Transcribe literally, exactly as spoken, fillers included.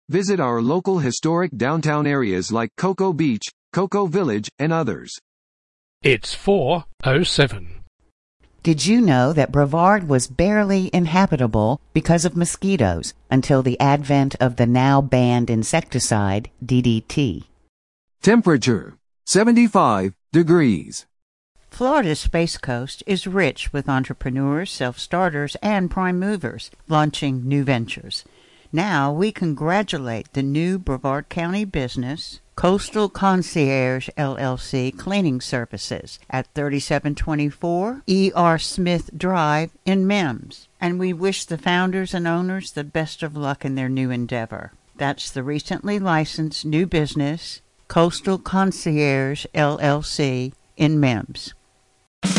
Visit our local historic downtown areas like Cocoa Beach, Cocoa Village, and others. It's four oh seven. Did you know that Brevard was barely inhabitable because of mosquitoes until the advent of the now banned insecticide D D T? Temperature, seventy-five degrees. Florida's Space Coast is rich with entrepreneurs, self-starters, and prime movers launching new ventures. Now we congratulate the new Brevard County business, Coastal Concierge L L C Cleaning Services at thirty-seven twenty-four E R Smith Drive in Mims. And we wish the founders and owners the best of luck in their new endeavor. That's the recently licensed new business, Coastal Concierge L L C in Mims.